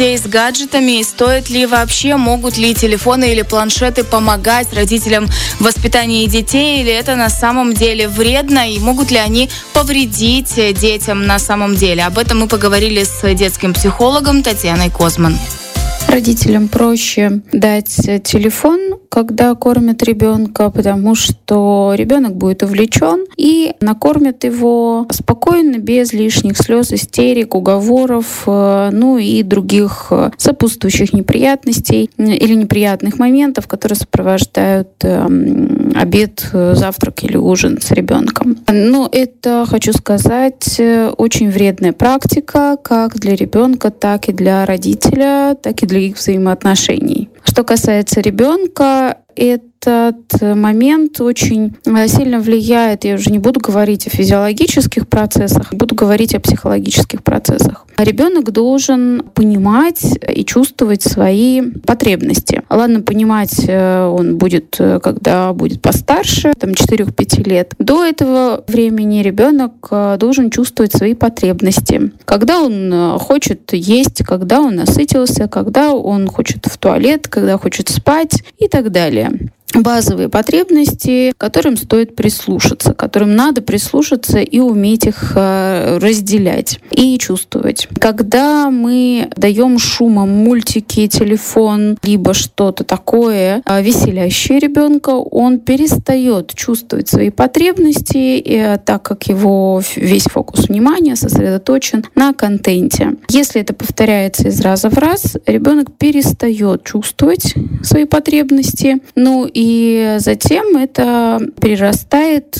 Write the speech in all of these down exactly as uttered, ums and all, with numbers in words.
с гаджетами, и стоит ли вообще, могут ли телефоны или планшеты помогать родителям в воспитании детей, или это на самом деле вредно, и могут ли они повредить детям на самом деле. Об этом мы поговорили с детским психологом Татьяной Козман. Родителям проще дать телефон, когда кормят ребенка, потому что ребенок будет увлечен и накормят его спокойно, без лишних слез, истерик, уговоров, ну и других сопутствующих неприятностей или неприятных моментов, которые сопровождают обед, завтрак или ужин с ребенком. Но это, хочу сказать, очень вредная практика как для ребенка, так и для родителя, так и для их взаимоотношений. Что касается ребенка, этот момент очень сильно влияет, я уже не буду говорить о физиологических процессах, буду говорить о психологических процессах. Ребенок должен понимать и чувствовать свои потребности. Ладно, понимать он будет, когда будет постарше, там четыре-пять лет. До этого времени ребенок должен чувствовать свои потребности. Когда он хочет есть, когда он насытился, когда он хочет в туалет, когда хочет спать и так далее. Базовые потребности, к которым стоит прислушаться, к которым надо прислушаться и уметь их разделять и чувствовать. Когда мы даем шумом мультики, телефон, либо что-то такое веселящее ребенка, он перестает чувствовать свои потребности, и, так как его весь фокус внимания сосредоточен на контенте. Если это повторяется из раза в раз, ребенок перестает чувствовать свои потребности, ну и И затем это перерастает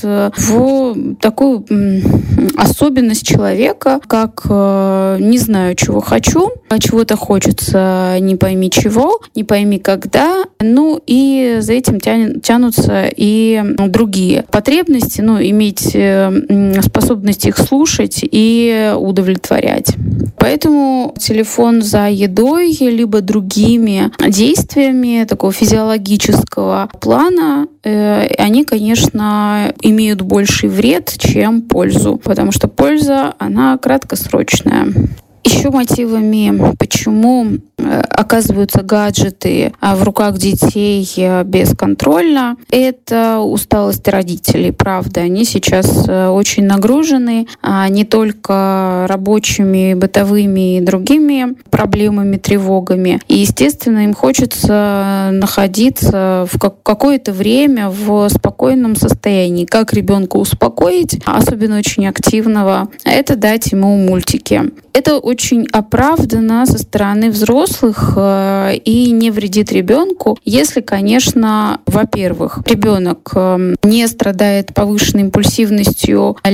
в такую особенность человека, как не знаю, чего хочу, а чего-то хочется не пойми чего, не пойми когда, ну и за этим тянутся и другие потребности, ну, иметь способность их слушать и удовлетворять. Поэтому телефон за едой, либо другими действиями такого физиологического плана, э, они, конечно, имеют больший вред, чем пользу, потому что польза, она краткосрочная. Еще мотивами, почему оказываются гаджеты в руках детей бесконтрольно, это усталость родителей. Правда, они сейчас очень нагружены не только рабочими, бытовыми и другими проблемами, тревогами. И, естественно, им хочется находиться в какое-то время в спокойном состоянии. Как ребенка успокоить, особенно очень активного, это дать ему мультики. Это очень оправдано со стороны взрослых э, и не вредит ребенку, если, конечно, во-первых, ребенок э, не страдает повышенной импульсивностью,